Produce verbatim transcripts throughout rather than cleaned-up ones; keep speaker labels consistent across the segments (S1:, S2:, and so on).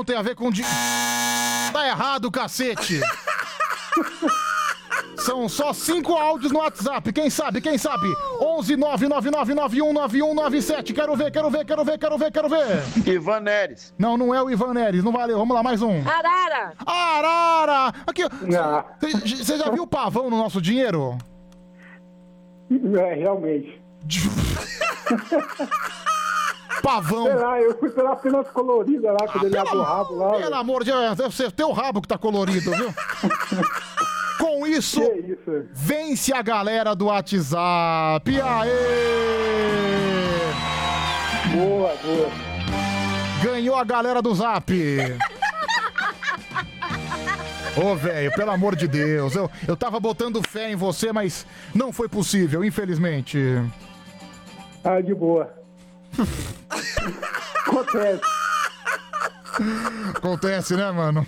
S1: não tem a ver com... Di... Tá errado, cacete! São só cinco áudios no WhatsApp. Quem sabe, quem sabe? onze nove nove nove nove um nove um nove sete. Quero ver, quero ver, quero ver, quero ver, quero ver.
S2: Ivan Neres.
S1: Não, não é o Ivan Neres. Não valeu. Vamos lá, mais um.
S3: Arara.
S1: Arara. Aqui, você já viu o pavão no nosso dinheiro?
S4: É, realmente.
S1: Pavão.
S4: Sei lá, eu fui pela apenas colorida lá, quando
S1: Ah,
S4: ele abre o
S1: pelo,
S4: rabo lá.
S1: pelo amor de Deus, deve ser teu rabo que tá colorido, viu? Com isso,
S4: Que isso?
S1: vence a galera do WhatsApp. Aê!
S4: Boa, boa.
S1: Ganhou a galera do Zap. Ô, velho, pelo amor de Deus. Eu, eu tava botando fé em você, mas não foi possível, infelizmente.
S4: Ah, de boa. Acontece.
S1: Acontece, né, mano?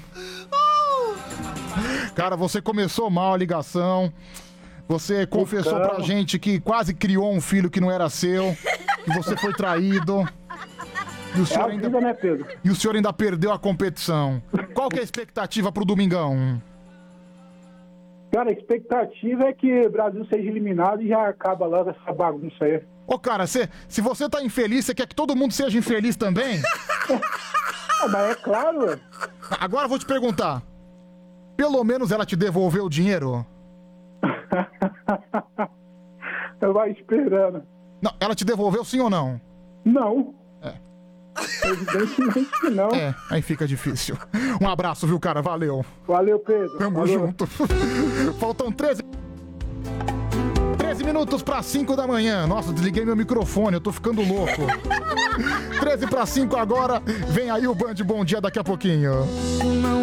S1: Cara, você começou mal a ligação. Você confessou pra gente que quase criou um filho que não era seu. Que você foi traído. E o senhor,
S4: É a
S1: ainda...
S4: vida, né, Pedro?
S1: e o senhor ainda perdeu a competição. Qual que é a expectativa pro domingão?
S4: Cara, a expectativa é que o Brasil seja eliminado e já acaba logo essa bagunça aí.
S1: Ô, cara, cê, se você tá infeliz, você quer que todo mundo seja infeliz também?
S4: Ah, mas é claro, ué.
S1: Agora eu vou te perguntar. Pelo menos ela te devolveu o dinheiro?
S4: Eu vai esperando.
S1: Não, ela te devolveu sim ou não?
S4: Não.
S1: É.
S4: Evidentemente que não.
S1: É, aí fica difícil. Um abraço, viu, cara? Valeu.
S4: Valeu, Pedro.
S1: Tamo
S4: Valeu.
S1: junto. Faltam treze... treze minutos para cinco da manhã. Nossa, desliguei meu microfone, eu tô ficando louco. treze para cinco agora. Vem aí o Band Bom Dia daqui a pouquinho.